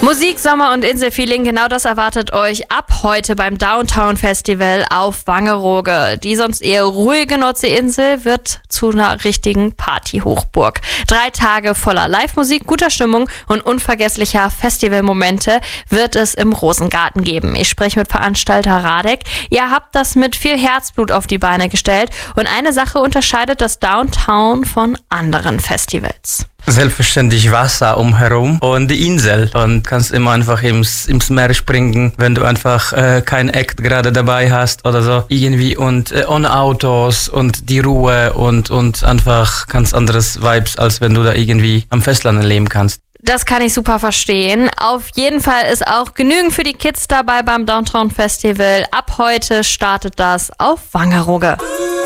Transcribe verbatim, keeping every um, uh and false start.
Musik, Sommer und Inselfeeling, genau das erwartet euch ab heute beim Downtown Festival auf Wangerooge. Die sonst eher ruhige Nordseeinsel wird zu einer richtigen Partyhochburg. Drei Tage voller Live-Musik, guter Stimmung und unvergesslicher Festivalmomente wird es im Rosengarten geben. Ich spreche mit Veranstalter Radek. Ihr habt das mit viel Herzblut auf die Beine gestellt und eine Sache unterscheidet das Downtown von anderen Festivals. Selbstverständlich Wasser umherum und die Insel und kannst immer einfach ins, ins Meer springen, wenn du einfach äh, kein Act gerade dabei hast oder so irgendwie und äh, ohne Autos und die Ruhe und, und einfach ganz anderes Vibes, als wenn du da irgendwie am Festland leben kannst. Das kann ich super verstehen. Auf jeden Fall ist auch genügend für die Kids dabei beim Downtown Festival. Ab heute startet das auf Wangerooge.